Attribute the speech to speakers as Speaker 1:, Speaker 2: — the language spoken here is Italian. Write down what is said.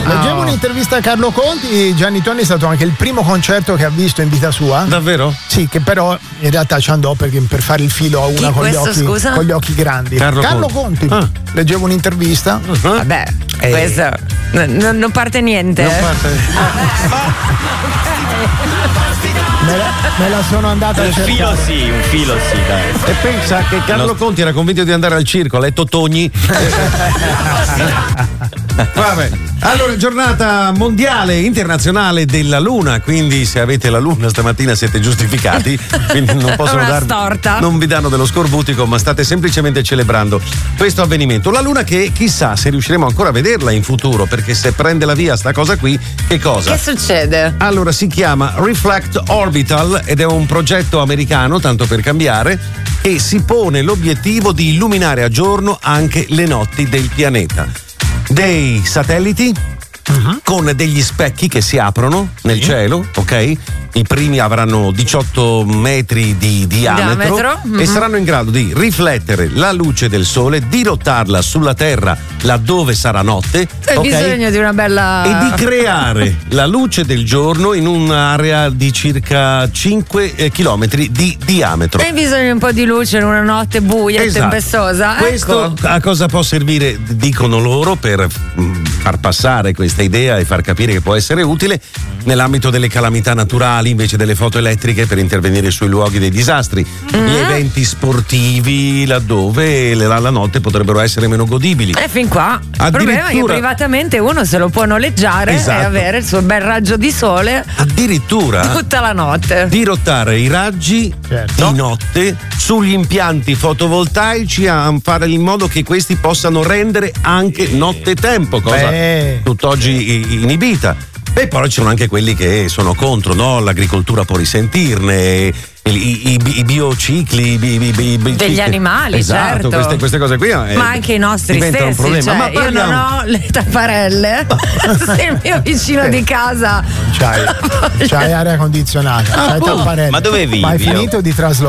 Speaker 1: Leggevo un'intervista a Carlo Conti. Gianni Tonni è stato anche il primo concerto che ha visto in vita sua.
Speaker 2: Davvero?
Speaker 1: Sì, che però in realtà ci andò per fare il filo a una con gli occhi grandi. Carlo Conti. Leggevo un'intervista.
Speaker 3: Vabbè, questo non parte niente.
Speaker 2: Non parte.
Speaker 1: Me la sono andata a cercare.
Speaker 4: Un filo sì, dai.
Speaker 2: E pensa che Carlo Conti era convinto di andare al circo, ha letto Togni. Vabbè. Allora, giornata mondiale internazionale della Luna, quindi se avete la Luna stamattina siete giustificati, quindi non possono non vi danno dello scorbutico, ma state semplicemente celebrando questo avvenimento. La Luna che chissà se riusciremo ancora a vederla in futuro, perché se prende la via sta cosa qui, che cosa?
Speaker 3: Che succede?
Speaker 2: Allora, si chiama Reflect Orbital ed è un progetto americano, tanto per cambiare, che si pone l'obiettivo di illuminare a giorno anche le notti del pianeta. Dei satelliti con degli specchi che si aprono nel cielo, ok? I primi avranno 18 metri di diametro e saranno in grado di riflettere la luce del sole, dirottarla sulla Terra laddove sarà notte.
Speaker 3: C'è bisogno di una bella.
Speaker 2: E di creare la luce del giorno in un'area di circa 5 chilometri di diametro.
Speaker 3: Hai bisogno di un po' di luce in una notte buia e tempestosa.
Speaker 2: Questo a cosa può servire, dicono loro, per far passare questa idea e far capire che può essere utile nell'ambito delle calamità naturali invece delle foto elettriche, per intervenire sui luoghi dei disastri, gli eventi sportivi laddove la notte potrebbero essere meno godibili.
Speaker 3: Fin qua il problema è che privatamente uno se lo può noleggiare e avere il suo bel raggio di sole
Speaker 2: addirittura
Speaker 3: tutta la notte,
Speaker 2: dirottare i raggi di notte sugli impianti fotovoltaici, a fare in modo che questi possano rendere anche nottetempo, cosa tutt'oggi inibita. E poi ci sono anche quelli che sono contro, no? L'agricoltura può risentirne, i biocicli
Speaker 3: degli animali,
Speaker 2: esatto,
Speaker 3: certo.
Speaker 2: queste cose qui
Speaker 3: ma anche i nostri stessi,
Speaker 2: un problema.
Speaker 3: Cioè, io non ho le tapparelle se il mio vicino di casa
Speaker 1: c'hai aria condizionata, c'hai tapparelle,
Speaker 4: ma dove vivi?
Speaker 1: Ma hai finito di traslocare?